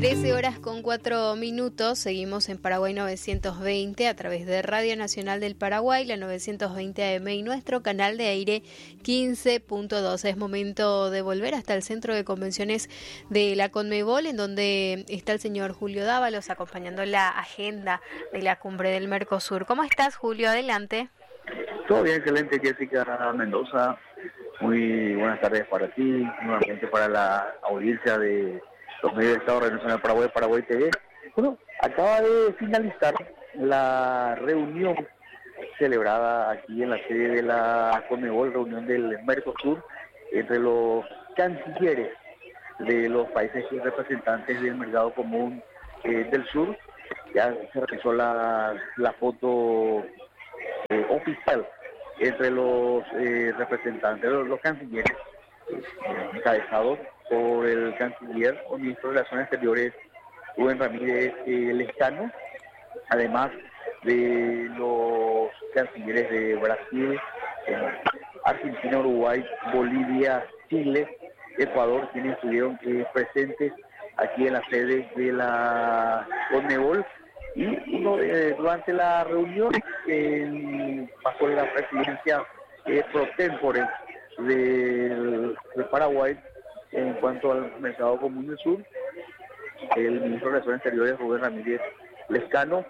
13:04. Seguimos en Paraguay 920 a través de Radio Nacional del Paraguay, la 920 AM y nuestro canal de aire 15.2. Es momento de volver hasta el Centro de Convenciones de la Conmebol, en donde está el señor Julio Dávalos acompañando la agenda de la cumbre del Mercosur. ¿Cómo estás, Julio? Adelante. Todo bien, excelente, Jessica Mendoza. Muy buenas tardes para ti, nuevamente para la audiencia de los medios de Estado de Radio Nacional Paraguay, Paraguay TV. Bueno, acaba de finalizar la reunión celebrada aquí en la sede de la Conmebol, reunión del Mercosur, entre los cancilleres de los países representantes del mercado común del sur. Ya se realizó la foto oficial entre los representantes, los cancilleres, encabezados por el canciller o ministro de Relaciones Exteriores Rubén Ramírez Lescano, además de los cancilleres de Brasil, Argentina, Uruguay, Bolivia, Chile, Ecuador, quienes estuvieron presentes aquí en la sede de la Conmebol. Y durante la reunión, bajo la presidencia pro tempore de Paraguay en cuanto al mercado común del sur, el ministro de Relaciones Exteriores Rubén Ramírez Lescano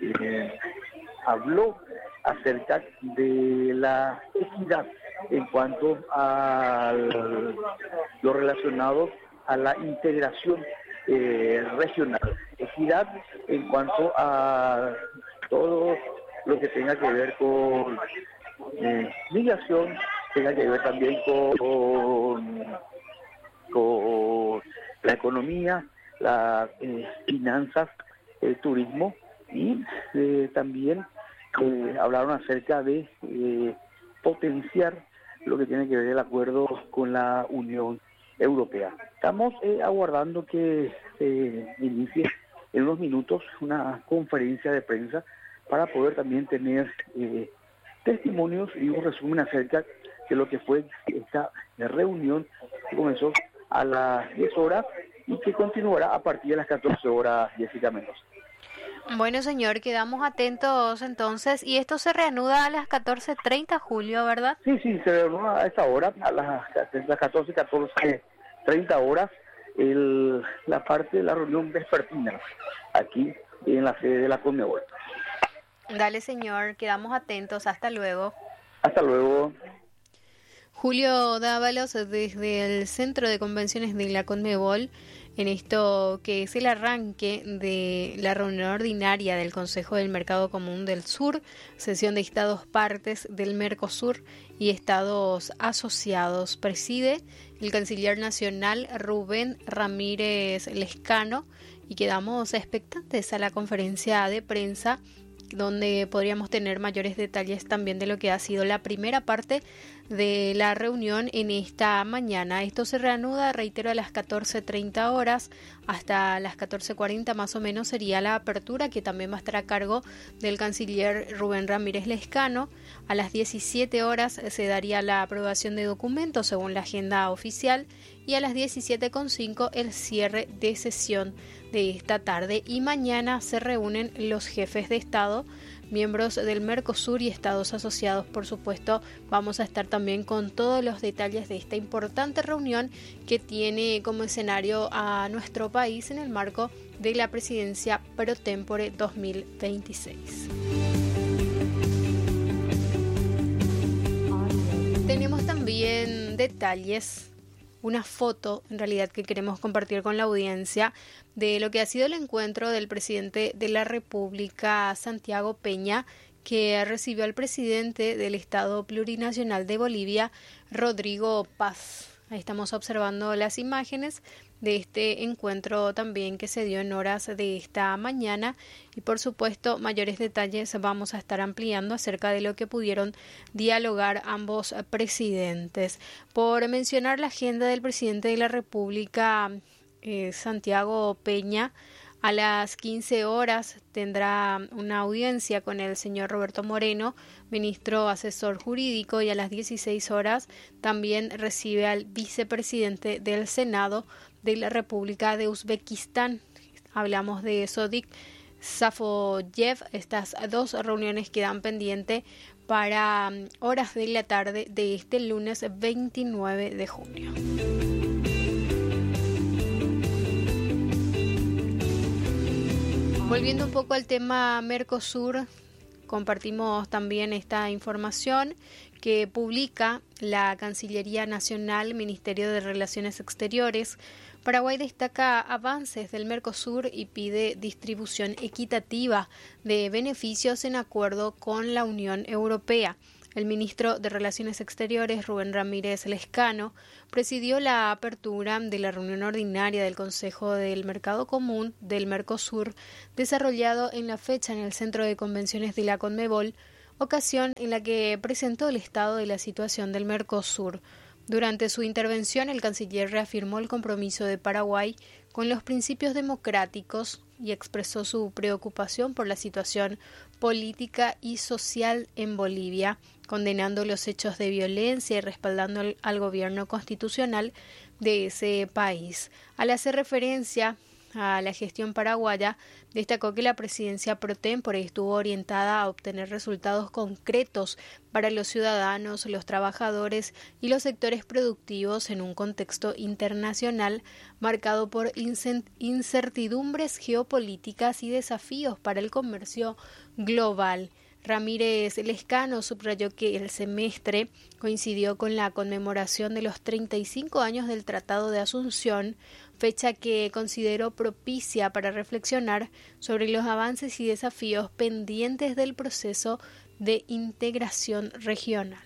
habló acerca de la equidad en cuanto a lo relacionado a la integración regional, equidad en cuanto a todo lo que tenga que ver con migración, tenga que ver también con la economía, las finanzas, el turismo, y también hablaron acerca de potenciar lo que tiene que ver el acuerdo con la Unión Europea. Estamos aguardando que inicie en unos minutos una conferencia de prensa para poder también tener testimonios y un resumen acerca de lo que fue esta reunión que comenzó a las 10 horas y que continuará a partir de las 14 horas, Jessica Mendoza. Bueno, señor, quedamos atentos entonces. Y esto se reanuda a las 14:30, Julio, ¿verdad? Sí, se reanuda a esta hora, a las 14:30 horas, la parte de la reunión vespertina, aquí en la sede de la Conmebol. Dale, señor, quedamos atentos. Hasta luego. Hasta luego. Julio Dávalos desde el Centro de Convenciones de la Conmebol, en esto que es el arranque de la reunión ordinaria del Consejo del Mercado Común del Sur, sesión de Estados partes del Mercosur y Estados asociados. Preside el canciller nacional Rubén Ramírez Lescano y quedamos expectantes a la conferencia de prensa, donde podríamos tener mayores detalles también de lo que ha sido la primera parte de la reunión en esta mañana. Esto se reanuda, reitero, a las 14:30 horas, hasta las 14:40 más o menos sería la apertura, que también va a estar a cargo del canciller Rubén Ramírez Lescano. A las 17 horas se daría la aprobación de documentos según la agenda oficial, y a las 17:05 el cierre de sesión de esta tarde. Y mañana se reúnen los jefes de Estado, miembros del Mercosur y estados asociados. Por supuesto, vamos a estar también con todos los detalles de esta importante reunión que tiene como escenario a nuestro país en el marco de la presidencia pro tempore 2026. Tenemos también detalles, una foto en realidad que queremos compartir con la audiencia de lo que ha sido el encuentro del presidente de la República, Santiago Peña, que recibió al presidente del Estado Plurinacional de Bolivia, Rodrigo Paz. Ahí estamos observando las imágenes de este encuentro también que se dio en horas de esta mañana, y por supuesto mayores detalles vamos a estar ampliando acerca de lo que pudieron dialogar ambos presidentes. Por mencionar la agenda del presidente de la República, Santiago Peña, a las 15 horas tendrá una audiencia con el señor Roberto Moreno, ministro asesor jurídico, y a las 16 horas también recibe al vicepresidente del Senado de la República de Uzbekistán, hablamos de Sodiq Safoyev. Estas dos reuniones quedan pendientes para horas de la tarde de este lunes 29 de junio. Volviendo un poco al tema Mercosur, compartimos también esta información que publica la Cancillería Nacional, Ministerio de Relaciones Exteriores. Paraguay destaca avances del Mercosur y pide distribución equitativa de beneficios en acuerdo con la Unión Europea. El ministro de Relaciones Exteriores, Rubén Ramírez Lescano, presidió la apertura de la reunión ordinaria del Consejo del Mercado Común del Mercosur, desarrollado en la fecha en el Centro de Convenciones de la Conmebol, ocasión en la que presentó el estado de la situación del Mercosur. Durante su intervención, el canciller reafirmó el compromiso de Paraguay con los principios democráticos y expresó su preocupación por la situación política y social en Bolivia, condenando los hechos de violencia y respaldando al gobierno constitucional de ese país. Al hacer referencia a la gestión paraguaya, destacó que la presidencia pro tempore estuvo orientada a obtener resultados concretos para los ciudadanos, los trabajadores y los sectores productivos en un contexto internacional marcado por incertidumbres geopolíticas y desafíos para el comercio global. Ramírez Lescano subrayó que el semestre coincidió con la conmemoración de los 35 años del Tratado de Asunción, fecha que consideró propicia para reflexionar sobre los avances y desafíos pendientes del proceso de integración regional.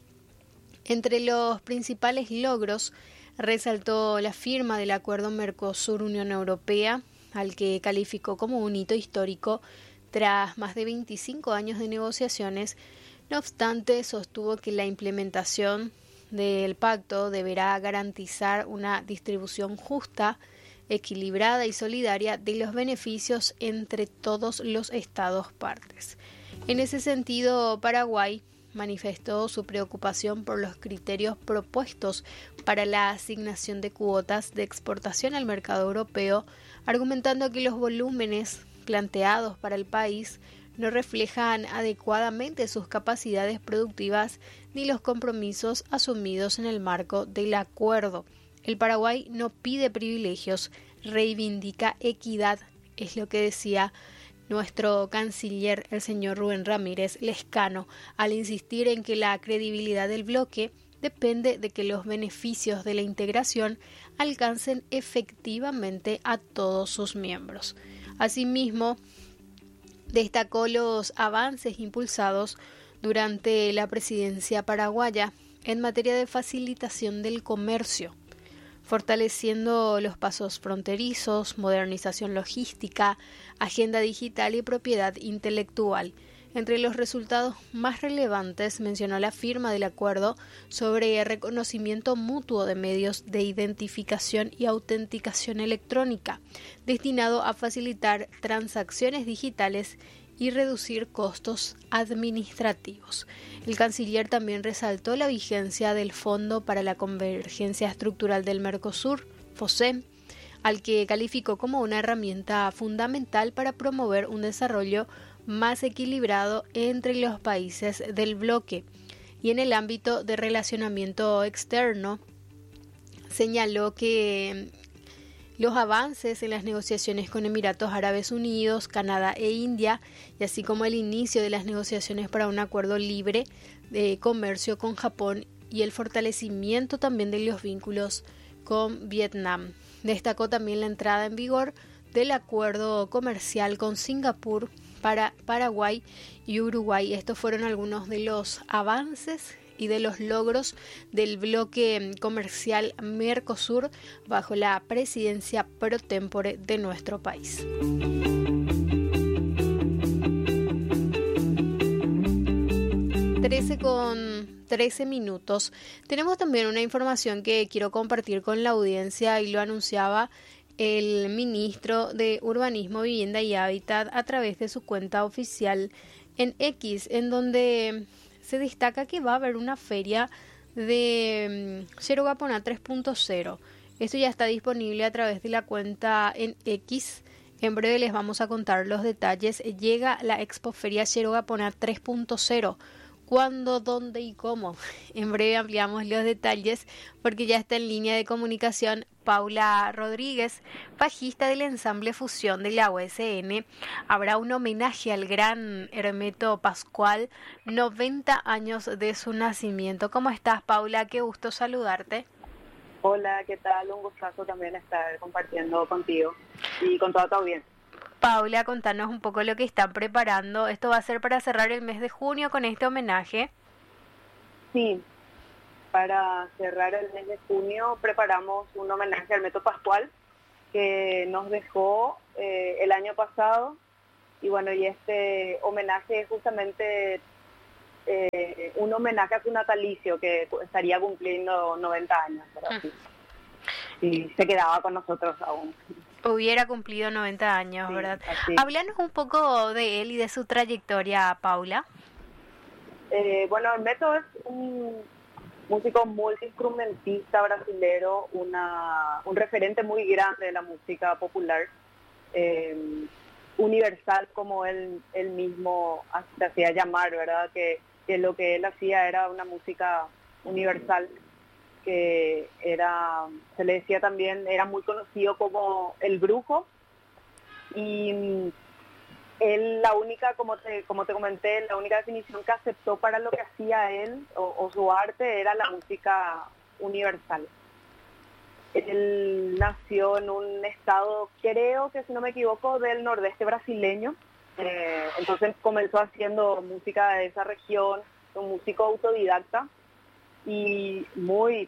Entre los principales logros, resaltó la firma del acuerdo Mercosur-Unión Europea, al que calificó como un hito histórico tras más de 25 años de negociaciones. No obstante, sostuvo que la implementación del pacto deberá garantizar una distribución justa, equilibrada y solidaria de los beneficios entre todos los Estados partes. En ese sentido, Paraguay manifestó su preocupación por los criterios propuestos para la asignación de cuotas de exportación al mercado europeo, argumentando que los volúmenes planteados para el país no reflejan adecuadamente sus capacidades productivas ni los compromisos asumidos en el marco del acuerdo. El Paraguay no pide privilegios, reivindica equidad, es lo que decía nuestro canciller, el señor Rubén Ramírez Lescano, al insistir en que la credibilidad del bloque depende de que los beneficios de la integración alcancen efectivamente a todos sus miembros. Asimismo, destacó los avances impulsados durante la presidencia paraguaya en materia de facilitación del comercio, fortaleciendo los pasos fronterizos, modernización logística, agenda digital y propiedad intelectual. Entre los resultados más relevantes mencionó la firma del acuerdo sobre reconocimiento mutuo de medios de identificación y autenticación electrónica, destinado a facilitar transacciones digitales y reducir costos administrativos. El canciller también resaltó la vigencia del Fondo para la Convergencia Estructural del Mercosur, FOSEM, al que calificó como una herramienta fundamental para promover un desarrollo más equilibrado entre los países del bloque. Y en el ámbito de relacionamiento externo, señaló que los avances en las negociaciones con Emiratos Árabes Unidos, Canadá e India, y así como el inicio de las negociaciones para un acuerdo libre de comercio con Japón y el fortalecimiento también de los vínculos con Vietnam. Destacó también la entrada en vigor del acuerdo comercial con Singapur para Paraguay y Uruguay. Estos fueron algunos de los avances y de los logros del bloque comercial Mercosur bajo la presidencia pro tempore de nuestro país. 13:13. Tenemos también una información que quiero compartir con la audiencia y lo anunciaba el ministro de Urbanismo, Vivienda y Hábitat a través de su cuenta oficial en X, en donde se destaca que va a haber una feria de Yerogaponá 3.0. Esto ya está disponible a través de la cuenta en X, En breve les vamos a contar los detalles. Llega la Expoferia Yerogaponá 3.0. ¿Cuándo, dónde y cómo? En breve ampliamos los detalles porque ya está en línea de comunicación Paula Rodríguez, bajista del ensamble Fusión de la USN. Habrá un homenaje al gran Hermeto Pascual, 90 años de su nacimiento. ¿Cómo estás, Paula? Qué gusto saludarte. Hola, ¿qué tal? Un gustazo también estar compartiendo contigo y con toda tu audiencia. Paula, contanos un poco lo que están preparando. Esto va a ser para cerrar el mes de junio con este homenaje. Sí, para cerrar el mes de junio preparamos un homenaje al Hermeto Pascual que nos dejó el año pasado. Y bueno, y este homenaje es justamente un homenaje a su natalicio que estaría cumpliendo 90 años. Y se quedaba con nosotros aún. Hubiera cumplido 90 años, sí, ¿verdad? Así. Háblanos un poco de él y de su trayectoria, Paula. Bueno, Hermeto es un músico multiinstrumentista brasilero, un referente muy grande de la música popular, universal, como él mismo se hacía llamar, ¿verdad? Que lo que él hacía era una música universal, que se le decía también, era muy conocido como el brujo, y él la única, como te comenté, la única definición que aceptó para lo que hacía él o su arte era la música universal. Él nació en un estado, creo que si no me equivoco, del nordeste brasileño, entonces comenzó haciendo música de esa región, un músico autodidacta y muy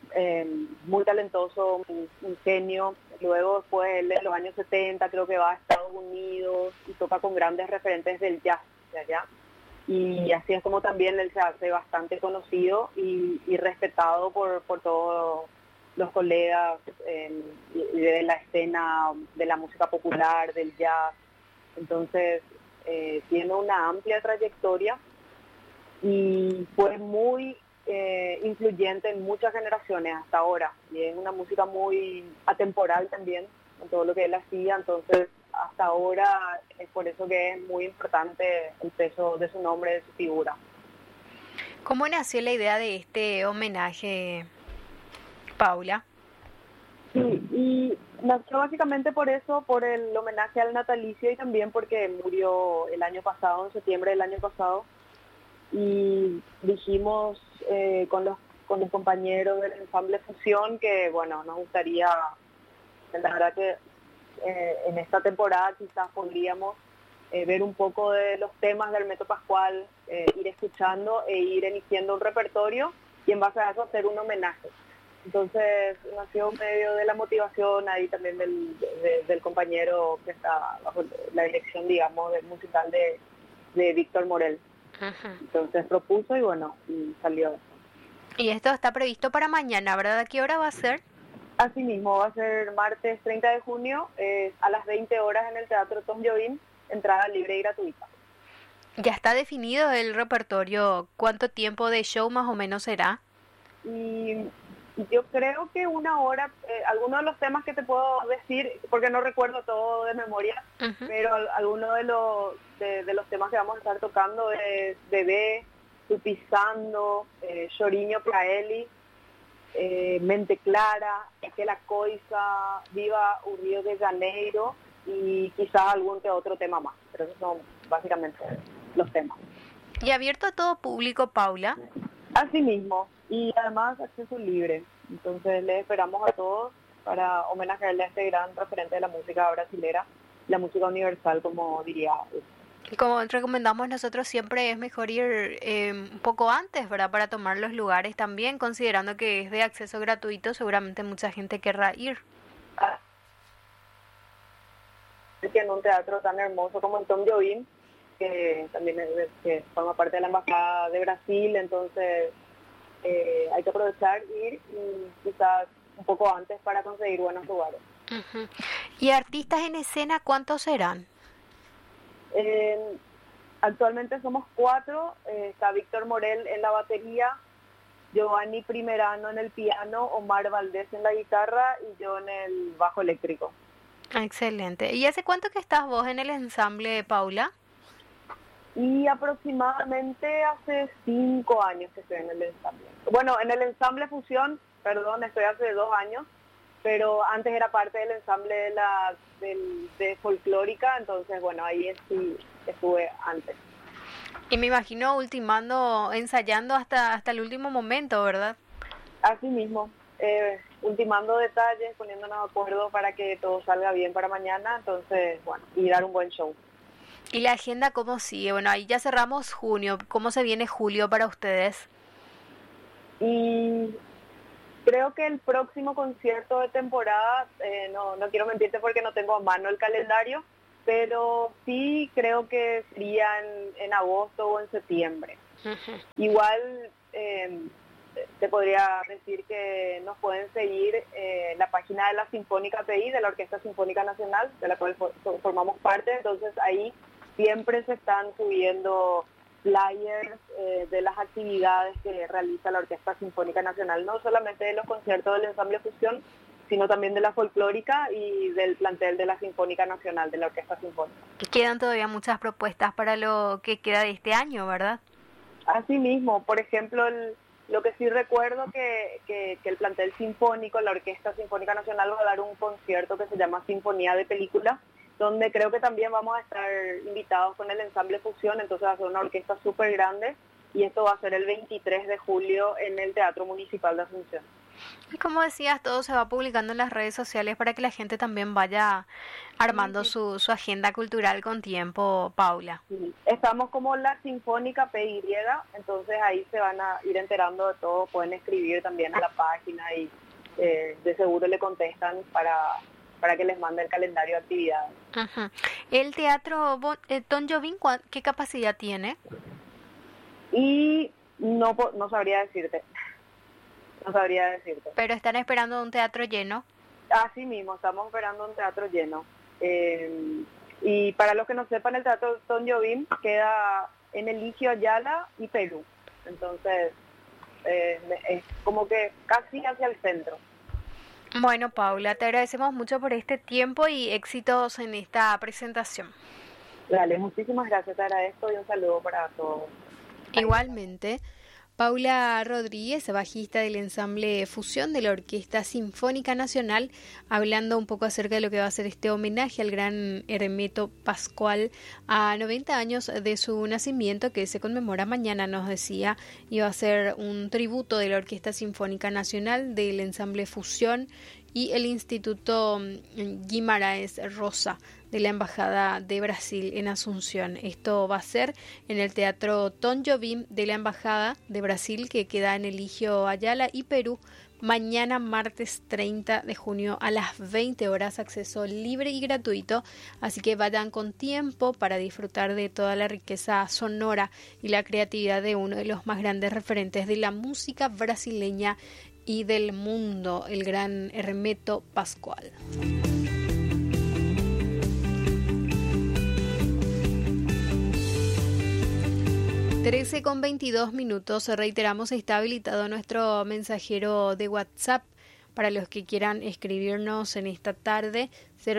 talentoso, un genio. Luego después en los años 70 creo que va a Estados Unidos y toca con grandes referentes del jazz de allá. Y así es como también él se hace bastante conocido y respetado por todos los colegas de la escena de la música popular, del jazz. Entonces tiene una amplia trayectoria y fue muy influyente en muchas generaciones hasta ahora, y es una música muy atemporal también en todo lo que él hacía. Entonces hasta ahora es por eso que es muy importante el peso de su nombre, de su figura. ¿Cómo nació la idea de este homenaje, Paula? Sí, y nació básicamente por eso, por el homenaje al natalicio, y también porque murió el año pasado, en septiembre del año pasado. Y dijimos con los compañeros del ensamble Fusión que, bueno, nos gustaría, la verdad que en esta temporada quizás podríamos ver un poco de los temas del Hermeto Pascual, ir escuchando e ir eligiendo un repertorio y en base a eso hacer un homenaje. Entonces nació medio de la motivación ahí también del compañero que está bajo la dirección, digamos, del musical de Víctor Morel. Ajá. Entonces propuso y bueno, y salió. Y esto está previsto para mañana, ¿verdad? ¿A qué hora va a ser? Así mismo, va a ser martes 30 de junio a las 20 horas en el Teatro Tom Jobim, entrada libre y gratuita. ¿Ya está definido el repertorio? ¿Cuánto tiempo de show más o menos será? Y yo creo que una hora, algunos de los temas que te puedo decir, porque no recuerdo todo de memoria, pero algunos de los temas que vamos a estar tocando es Bebé, Tupizando, Choriño Praeli, Mente Clara, Aquela Coisa, Viva o Río de Janeiro y quizás algún que otro tema más, pero esos son básicamente los temas. ¿Y abierto a todo público, Paula? Así mismo, y además acceso libre. Entonces les esperamos a todos para homenajearle a este gran referente de la música brasilera, la música universal, como diría. Como recomendamos nosotros, siempre es mejor ir un poco antes, ¿verdad? Para tomar los lugares también, considerando que es de acceso gratuito, seguramente mucha gente querrá ir. En un teatro tan hermoso como el Tom Jobim, que también que forma parte de la Embajada de Brasil, entonces hay que aprovechar, ir y quizás un poco antes para conseguir buenos lugares. Uh-huh. ¿Y artistas en escena cuántos serán? Actualmente somos 4, está Víctor Morel en la batería, Giovanni Primerano en el piano, Omar Valdés en la guitarra y yo en el bajo eléctrico. Excelente. ¿Y hace cuánto que estás vos en el ensamble, Paula? Y aproximadamente hace 5 años que estoy en el ensamble. Bueno, en el ensamble Fusión, perdón, estoy hace 2 años, pero antes era parte del ensamble de folclórica, entonces bueno, ahí sí estuve antes. Y me imagino ultimando, ensayando hasta el último momento, ¿verdad? Así mismo, ultimando detalles, poniéndonos de acuerdo para que todo salga bien para mañana, entonces bueno, y dar un buen show. ¿Y la agenda cómo sigue? Bueno, ahí ya cerramos junio. ¿Cómo se viene julio para ustedes? Y creo que el próximo concierto de temporada, no quiero mentirte porque no tengo a mano el calendario, pero sí creo que sería en agosto o en septiembre. Uh-huh. Igual te podría decir que nos pueden seguir la página de la Sinfónica PI, de la Orquesta Sinfónica Nacional, de la cual formamos parte, entonces ahí siempre se están subiendo flyers de las actividades que realiza la Orquesta Sinfónica Nacional, no solamente de los conciertos del Ensamble Fusión, sino también de la folclórica y del plantel de la Sinfónica Nacional, de la Orquesta Sinfónica. Y quedan todavía muchas propuestas para lo que queda de este año, ¿verdad? Así mismo, por ejemplo, lo que sí recuerdo que el plantel sinfónico, la Orquesta Sinfónica Nacional, va a dar un concierto que se llama Sinfonía de Película, donde creo que también vamos a estar invitados con el Ensamble Fusión, entonces va a ser una orquesta súper grande y esto va a ser el 23 de julio en el Teatro Municipal de Asunción. Y como decías, todo se va publicando en las redes sociales para que la gente también vaya armando su agenda cultural con tiempo, Paula. Sí. Estamos como la Sinfónica PY, entonces ahí se van a ir enterando de todo, pueden escribir también a la página y de seguro le contestan para que les mande el calendario de actividades. Uh-huh. ¿El teatro Tom Jobim qué capacidad tiene? Y no sabría decirte. No sabría decirte. ¿Pero están esperando un teatro lleno? Así mismo, estamos esperando un teatro lleno. Y para los que no sepan, el teatro Tom Jobim queda en Eligio Ayala y Perú. Entonces, es como que casi hacia el centro. Bueno, Paula, te agradecemos mucho por este tiempo y éxitos en esta presentación. Dale, muchísimas gracias, te agradezco y un saludo para todos. Igualmente, Paula Rodríguez, bajista del ensamble Fusión de la Orquesta Sinfónica Nacional, hablando un poco acerca de lo que va a ser este homenaje al gran Hermeto Pascual a 90 años de su nacimiento, que se conmemora mañana, nos decía, y va a ser un tributo de la Orquesta Sinfónica Nacional, del ensamble Fusión y el Instituto Guimarães Rosa de la Embajada de Brasil en Asunción. Esto va a ser en el Teatro Tom Jobim de la Embajada de Brasil, que queda en Eligio Ayala y Perú, mañana martes 30 de junio a las 20 horas, acceso libre y gratuito, así que vayan con tiempo para disfrutar de toda la riqueza sonora y la creatividad de uno de los más grandes referentes de la música brasileña y del mundo, el gran Hermeto Pascual. 13:22. Reiteramos, está habilitado nuestro mensajero de WhatsApp para los que quieran escribirnos en esta tarde.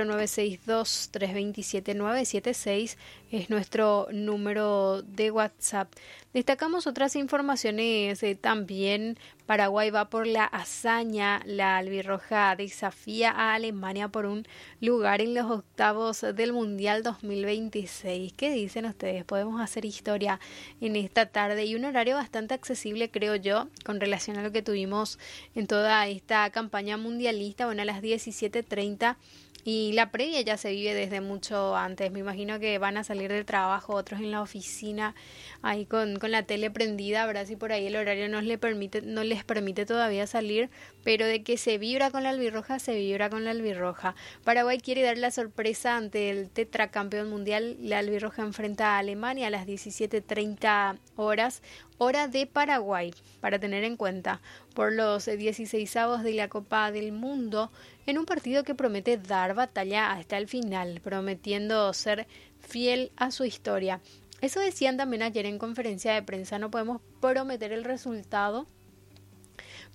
0962-327-976 es nuestro número de WhatsApp. Destacamos otras informaciones también. Paraguay va por la hazaña. La albirroja desafía a Alemania por un lugar en los octavos del Mundial 2026. ¿Qué dicen ustedes? Podemos hacer historia en esta tarde y un horario bastante accesible, creo yo, con relación a lo que tuvimos en toda esta campaña mundialista. Bueno, a las 17:30. Y la previa ya se vive desde mucho antes. Me imagino que van a salir del trabajo, otros en la oficina, ahí con la tele prendida, ¿verdad? Si por ahí el horario no les permite todavía salir, pero de que se vibra con la albirroja, se vibra con la albirroja. Paraguay quiere dar la sorpresa ante el tetracampeón mundial. La albirroja enfrenta a Alemania a las 17:30 horas, hora de Paraguay, para tener en cuenta, por los 16avos de la Copa del Mundo, en un partido que promete dar batalla hasta el final, prometiendo ser fiel a su historia. Eso decían también ayer en conferencia de prensa: no podemos prometer el resultado,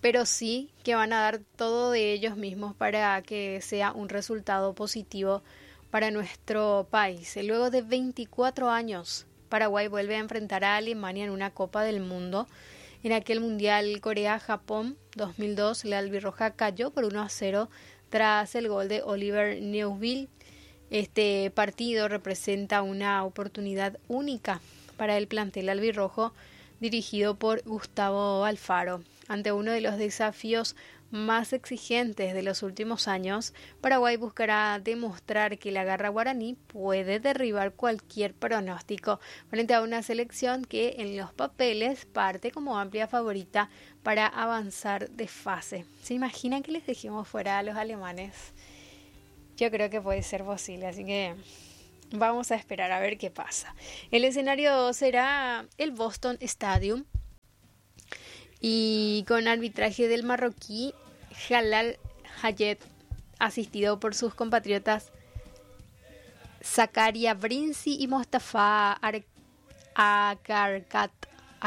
pero sí que van a dar todo de ellos mismos para que sea un resultado positivo para nuestro país. Luego de 24 años, Paraguay vuelve a enfrentar a Alemania en una Copa del Mundo. En aquel Mundial Corea-Japón 2002, la albirroja cayó por 1-0 tras el gol de Oliver Neuville. Este partido representa una oportunidad única para el plantel albirrojo dirigido por Gustavo Alfaro. Ante uno de los desafíos más exigentes de los últimos años, Paraguay buscará demostrar que la garra guaraní puede derribar cualquier pronóstico frente a una selección que en los papeles parte como amplia favorita para avanzar de fase. ¿Se imaginan que les dejemos fuera a los alemanes? Yo creo que puede ser posible, así que vamos a esperar a ver qué pasa. El escenario será el Boston Stadium y con arbitraje del marroquí Jalal Hayet, asistido por sus compatriotas Zakaria Brinzi y Mostafa Akarkat.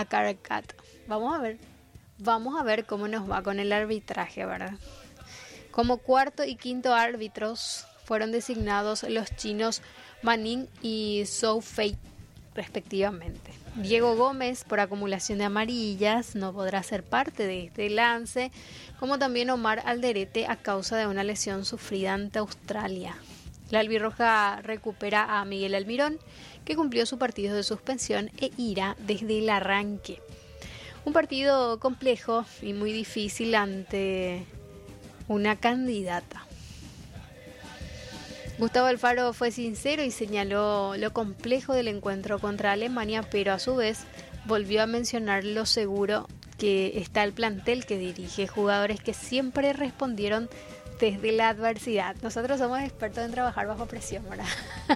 Vamos a ver cómo nos va con el arbitraje, ¿verdad? Como cuarto y quinto árbitros fueron designados los chinos Manning y Zhou Fei, respectivamente. Diego Gómez, por acumulación de amarillas, no podrá ser parte de este lance, como también Omar Alderete a causa de una lesión sufrida ante Australia. La albirroja recupera a Miguel Almirón, que cumplió su partido de suspensión e irá desde el arranque. Un partido complejo y muy difícil ante una candidata. Gustavo Alfaro fue sincero y señaló lo complejo del encuentro contra Alemania, pero a su vez volvió a mencionar lo seguro que está el plantel que dirige, jugadores que siempre respondieron desde la adversidad. Nosotros somos expertos en trabajar bajo presión, ¿verdad?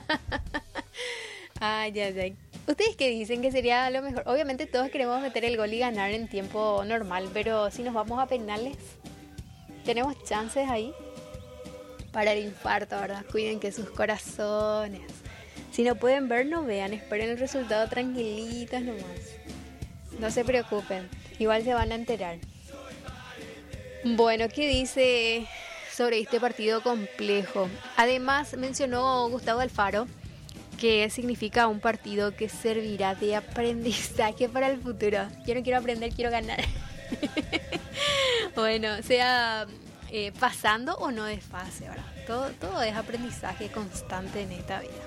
Ay. ¿Ustedes qué dicen que sería lo mejor? Obviamente todos queremos meter el gol y ganar en tiempo normal, pero si nos vamos a penales, ¿tenemos chances ahí? Para el infarto, ¿verdad? Cuiden que sus corazones. Si no pueden ver, no vean. Esperen el resultado tranquilitos nomás. No se preocupen. Igual se van a enterar. Bueno, ¿qué dice sobre este partido complejo? Además, mencionó Gustavo Alfaro que significa un partido que servirá de aprendizaje para el futuro. Yo no quiero aprender, quiero ganar. Bueno, sea pasando o no de fase, ¿verdad? Todo es aprendizaje constante en esta vida.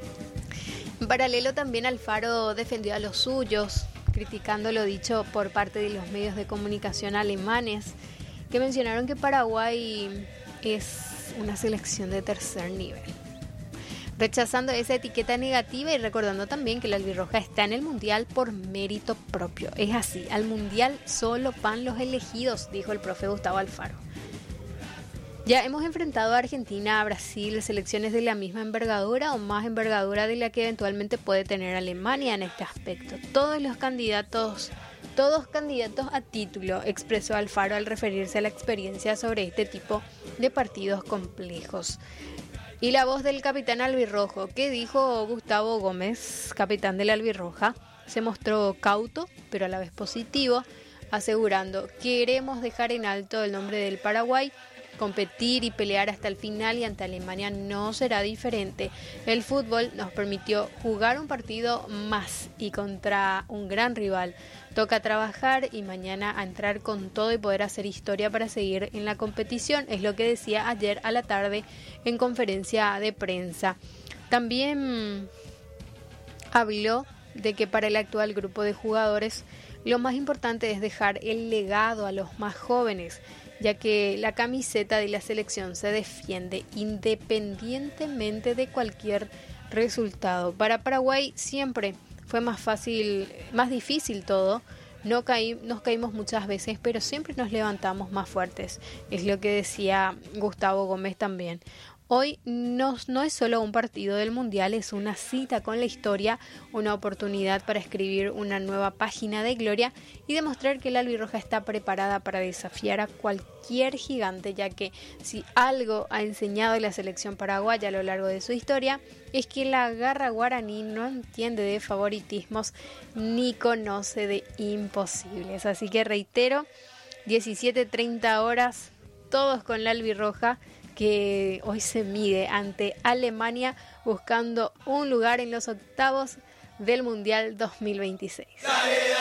En paralelo también Alfaro defendió a los suyos, criticando lo dicho por parte de los medios de comunicación alemanes, que mencionaron que Paraguay es una selección de tercer nivel, rechazando esa etiqueta negativa y recordando también que la albirroja está en el Mundial por mérito propio. Es así, al Mundial solo van los elegidos, dijo el profe Gustavo Alfaro. Ya hemos enfrentado a Argentina, a Brasil, selecciones de la misma envergadura o más envergadura de la que eventualmente puede tener Alemania en este aspecto. Todos candidatos a título, expresó Alfaro al referirse a la experiencia sobre este tipo de partidos complejos. Y la voz del capitán albirrojo, ¿qué dijo Gustavo Gómez, capitán de la albirroja? Se mostró cauto, pero a la vez positivo, asegurando: queremos dejar en alto el nombre del Paraguay, competir y pelear hasta el final, y ante Alemania no será diferente. El fútbol nos permitió jugar un partido más y contra un gran rival. Toca trabajar y mañana a entrar con todo y poder hacer historia para seguir en la competición, es lo que decía ayer a la tarde en conferencia de prensa. También habló de que para el actual grupo de jugadores lo más importante es dejar el legado a los más jóvenes, ya que la camiseta de la selección se defiende independientemente de cualquier resultado. Para Paraguay siempre fue más difícil todo. Nos caímos muchas veces, pero siempre nos levantamos más fuertes. Es lo que decía Gustavo Gómez también. Hoy no es solo un partido del Mundial, es una cita con la historia, una oportunidad para escribir una nueva página de gloria y demostrar que la albirroja está preparada para desafiar a cualquier gigante, ya que si algo ha enseñado la selección paraguaya a lo largo de su historia, es que la garra guaraní no entiende de favoritismos ni conoce de imposibles. Así que reitero, 17:30 horas, todos con la albirroja, que hoy se mide ante Alemania buscando un lugar en los octavos del Mundial 2026.